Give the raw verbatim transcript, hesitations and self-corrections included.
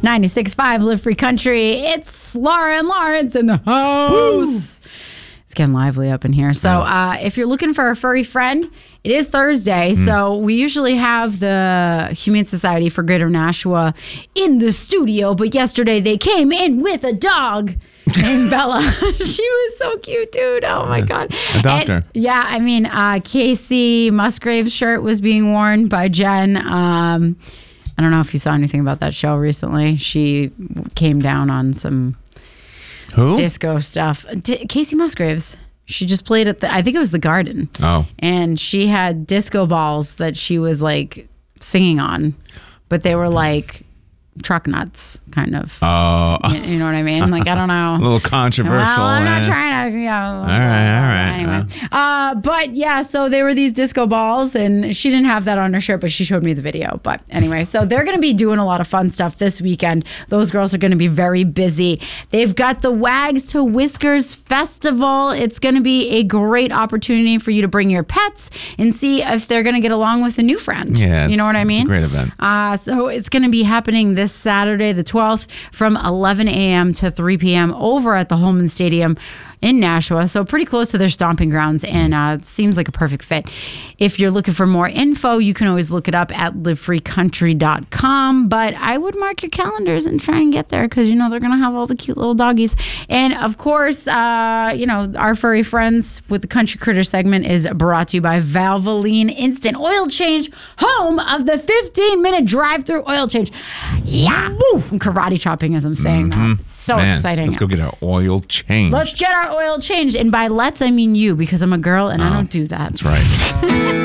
ninety-six point five Live Free Country. It's Laura and Lawrence in the house. Woo! It's getting lively up in here. So uh, if you're looking for a furry friend, it is Thursday. Mm. So we usually have the Humane Society for Greater Nashua in the studio. But yesterday they came in with a dog named Bella. She was so cute, dude. Oh, my God. Adopt her. Yeah, I mean, uh, Casey Musgrave's shirt was being worn by Jen. Um, I don't know if you saw anything about that show recently. She came down on some... Who? disco stuff. D- Casey Musgraves. She just played at the, I think it was the Garden. Oh. And she had disco balls that she was like singing on, but they were like truck nuts, kind of. Oh. You, you know what I mean? Like, I don't know. A little controversial. Well, I'm not eh? trying to, you know. All right, all right. Anyway. Uh, but yeah, so they were these disco balls, and she didn't have that on her shirt, but she showed me the video. But anyway, so they're going to be doing a lot of fun stuff this weekend. Those girls are going to be very busy. They've got the Wags to Whiskers Festival. It's going to be a great opportunity for you to bring your pets and see if they're going to get along with a new friend. Yeah, you know what I mean? It's a great event. Uh, so it's going to be happening this Saturday, the twelfth, from eleven a.m. to three p.m. over at the Holman Stadium in Nashua. So pretty close to their stomping grounds, and uh, it seems like a perfect fit. If you're looking for more info, you can always look it up at live free country dot com. But I would mark your calendars and try and get there, because you know they're going to have all the cute little doggies. And of course, uh, you know, our furry friends with the Country Critter segment is brought to you by Valvoline Instant Oil Change, home of the fifteen minute drive-through oil change. Yeah. Woo! I'm karate chopping as I'm saying Mm-hmm. that. So Man, exciting. Let's go get our oil changed. Let's get our oil changed. And by let's, I mean you, because I'm a girl and oh, I don't do that. That's right.